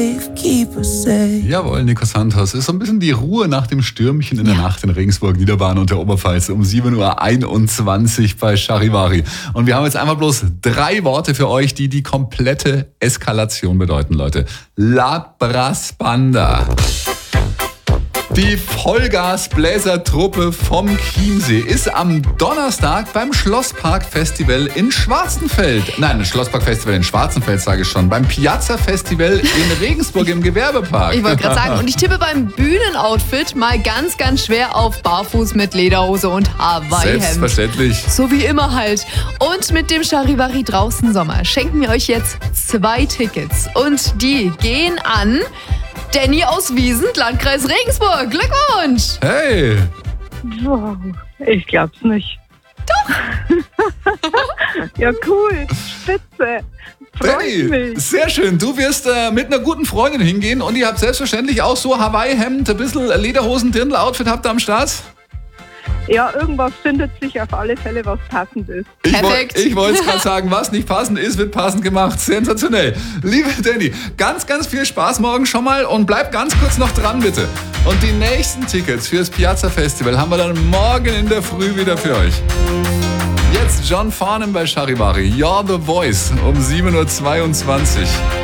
Jawohl, Nico Santos. Ist so ein bisschen die Ruhe nach dem Stürmchen in der Nacht in Regensburg, Niederbayern und der Oberpfalz um 7.21 Uhr bei Charivari. Und wir haben jetzt einfach bloß 3 Worte für euch, die die komplette Eskalation bedeuten, Leute. Labrasbanda. Die Vollgas-Bläsertruppe vom Chiemsee ist am Donnerstag beim Schlosspark-Festival in Schwarzenfeld. Nein, Schlosspark-Festival in Schwarzenfeld sage ich schon. Beim Piazza-Festival in Regensburg im Gewerbepark. Ich wollte gerade sagen, und ich tippe beim Bühnenoutfit mal ganz, ganz schwer auf Barfuß mit Lederhose und Hawaii-Hemd. Selbstverständlich. So wie immer halt. Und mit dem Charivari draußen Sommer schenken wir euch jetzt 2 Tickets. Und die gehen an Danny aus Wiesent, Landkreis Regensburg. Glückwunsch! Hey! Wow, ich glaub's nicht. Doch! Ja, cool. Spitze. Freut Danny, mich. sehr schön. Du wirst mit einer guten Freundin hingehen und ihr habt selbstverständlich auch so Hawaii-Hemd, ein bisschen Lederhosen, Dirndl-Outfit habt ihr am Start? Ja, irgendwas findet sich auf alle Fälle, was passend ist. Perfekt. Ich wollte es gerade sagen, was nicht passend ist, wird passend gemacht. Sensationell. Liebe Danny, ganz, ganz viel Spaß morgen schon mal und bleib ganz kurz noch dran, bitte. Und die nächsten Tickets fürs Piazza Festival haben wir dann morgen in der Früh wieder für euch. Jetzt John Farnham bei Charivari. You're the Voice um 7.22 Uhr.